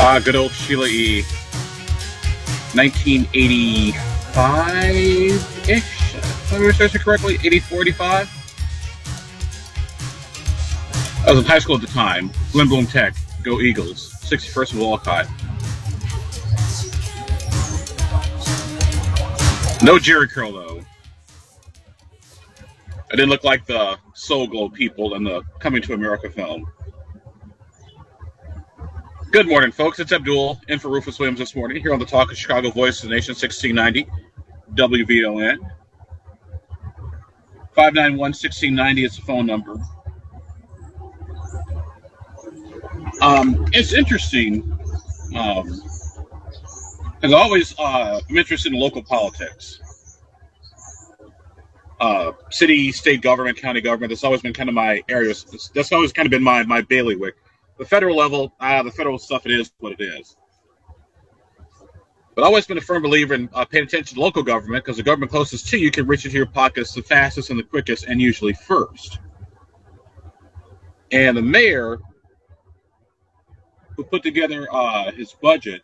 Good old Sheila E. 1985-ish, if I remember correctly, 84, 85. I was in high school at the time. Glen Bloom Tech, go Eagles, 61st of Walcott. No Jerry curl, though. I didn't look like the Soul Glow people in the Coming to America film. Good morning, folks. It's Abdul in for Rufus Williams this morning here on the Talk of Chicago Voice of the Nation, 1690 WVON. 591-1690 is the phone number. It's interesting. As always, I'm interested in local politics. City, state government, county government. That's always been kind of my area. That's always kind of been my bailiwick. The federal level, the federal stuff, it is what it is. But I've always been a firm believer in paying attention to local government, because the government closest to you can reach into your pockets the fastest and the quickest, and usually first. And the mayor who put together his budget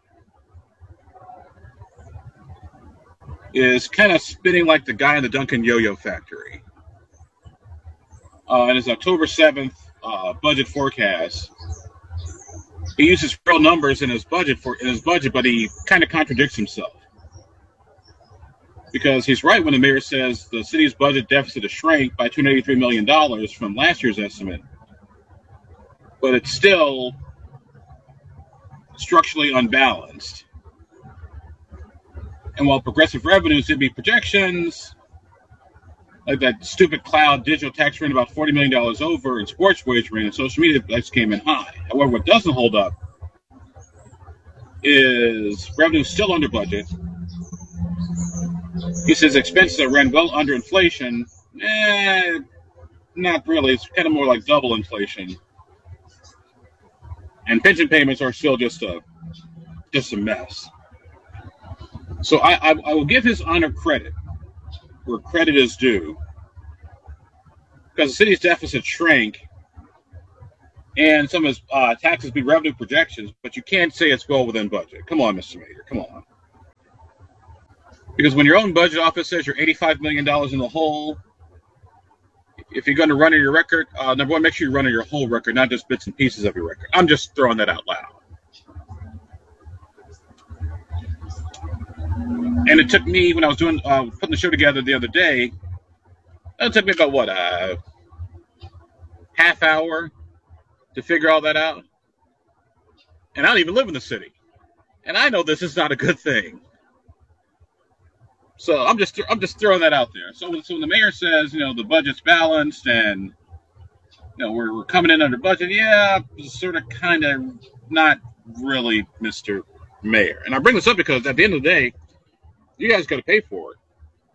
is kind of spinning like the guy in the Duncan Yo-Yo factory. In his October 7th budget forecast, he uses real numbers in his budget, but he kind of contradicts himself. Because he's right when the mayor says the city's budget deficit has shrank by $283 million from last year's estimate, but it's still structurally unbalanced. And while progressive revenues did be projections, like that stupid cloud digital tax rate about $40 million over, and sports wagering and social media bets came in high. However, what doesn't hold up is revenue still under budget. He says expenses that ran well under inflation. Not really. It's kind of more like double inflation. And pension payments are still just a mess. So I will give his honor credit where credit is due, because the city's deficit shrank and some of his taxes beat revenue projections, but you can't say it's well within budget. Come on, Mr. Mayor, come on. Because when your own budget office says you're $85 million in the hole, if you're going to run on your record, number one, make sure you run on your whole record, not just bits and pieces of your record. I'm just throwing that out loud. And it took me, when I was doing putting the show together the other day, it took me about, half hour to figure all that out. And I don't even live in the city. And I know this is not a good thing. So I'm just throwing that out there. So when the mayor says, the budget's balanced and, we're coming in under budget, yeah, sort of kind of not really, Mr. Mayor. And I bring this up because at the end of the day, you guys got to pay for it.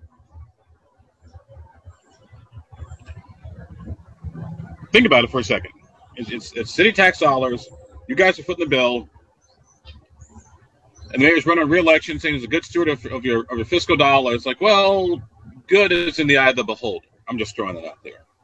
Think about it for a second. It's city tax dollars. You guys are footing the bill. And the mayor's running a re-election saying he's a good steward of your fiscal dollars. Like, well, good is in the eye of the beholder. I'm just throwing that out there.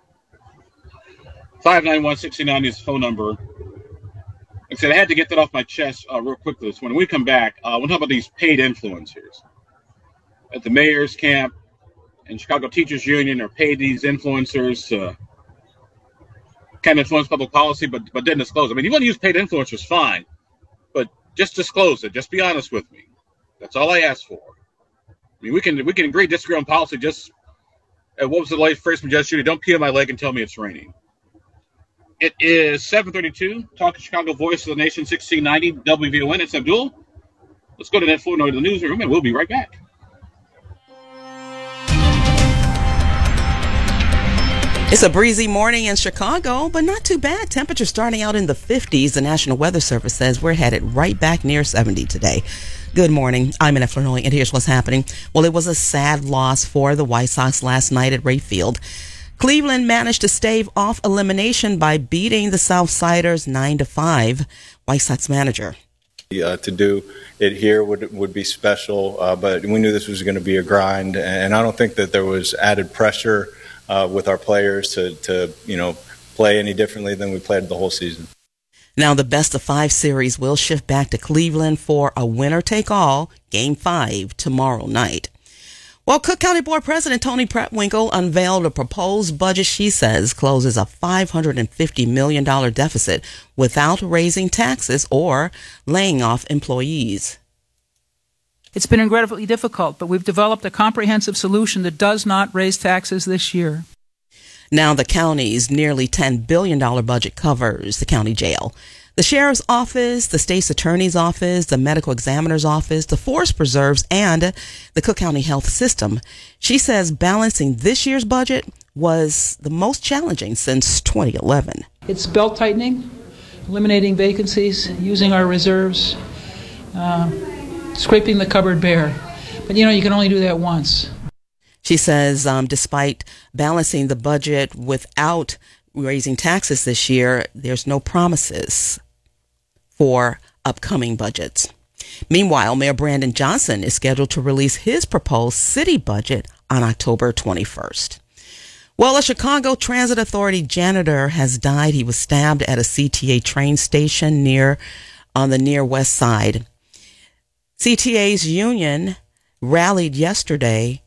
591-1690 is the phone number. Like I said, I had to get that off my chest real quickly this morning. When we come back, we'll talk about these paid influencers. At the mayor's camp and Chicago Teachers Union are paid these influencers to kind of influence public policy, but didn't disclose. I mean, you want to use paid influencers, fine, but just disclose it. Just be honest with me. That's all I ask for. I mean, we can agree, disagree on policy. Just what was the late phrase from Judge Judy? Don't pee on my leg and tell me it's raining. It is 7:32. Talking Chicago Voice of the Nation, 1690 WVON. It's Abdul. Let's go to that floor, to the newsroom, and we'll be right back. It's a breezy morning in Chicago, but not too bad. Temperature starting out in the 50s. The National Weather Service says we're headed right back near 70 today. Good morning. I'm Annette Flernoli, and here's what's happening. Well, it was a sad loss for the White Sox last night at Wright Field. Cleveland managed to stave off elimination by beating the Southsiders 9-5. White Sox manager. To do it here would be special, but we knew this was going to be a grind, and I don't think that there was added pressure with our players to play any differently than we played the whole season. Now, the best-of-5 series will shift back to Cleveland for a winner-take-all Game 5 tomorrow night. Well, Cook County Board President Toni Prettwinkle unveiled a proposed budget she says closes a $550 million deficit without raising taxes or laying off employees. It's been incredibly difficult, but we've developed a comprehensive solution that does not raise taxes this year. Now, the county's nearly $10 billion budget covers the county jail, the sheriff's office, the state's attorney's office, the medical examiner's office, the forest preserves, and the Cook County Health System. She says balancing this year's budget was the most challenging since 2011. It's belt tightening, eliminating vacancies, using our reserves, scraping the cupboard bare. But you can only do that once. She says despite balancing the budget without raising taxes this year, there's no promises for upcoming budgets. Meanwhile, Mayor Brandon Johnson is scheduled to release his proposed city budget on October 21st. Well, a Chicago Transit Authority janitor has died. He was stabbed at a CTA train station on the near west side. CTA's union rallied yesterday.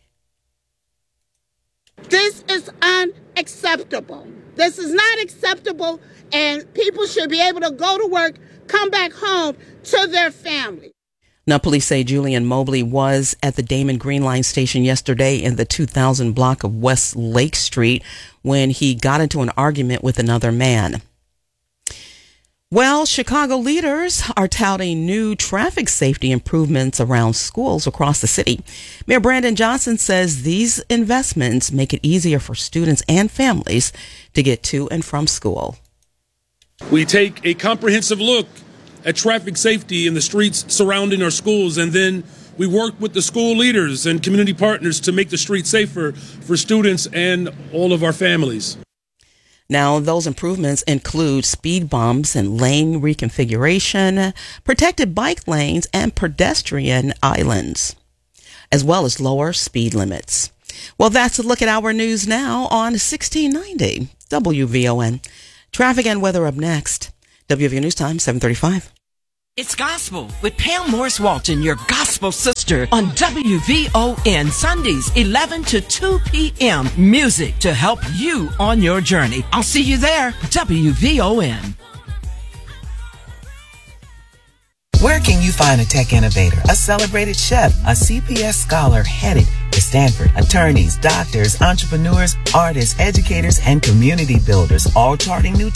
This is unacceptable. This is not acceptable, and people should be able to go to work, come back home to their family. Now, police say Julian Mobley was at the Damon Green Line station yesterday in the 2000 block of West Lake Street when he got into an argument with another man. Well, Chicago leaders are touting new traffic safety improvements around schools across the city. Mayor Brandon Johnson says these investments make it easier for students and families to get to and from school. We take a comprehensive look at traffic safety in the streets surrounding our schools, and then we work with the school leaders and community partners to make the streets safer for students and all of our families. Now, those improvements include speed bumps and lane reconfiguration, protected bike lanes, and pedestrian islands, as well as lower speed limits. Well, that's a look at our news now on 1690 WVON. Traffic and weather up next. WVON News Time, 7:35. It's Gospel with Pam Morris Walton, your gospel sister, on WVON Sundays, 11 to 2 p.m. Music to help you on your journey. I'll see you there. WVON. Where can you find a tech innovator, a celebrated chef, a CPS scholar headed to Stanford, attorneys, doctors, entrepreneurs, artists, educators, and community builders, all charting new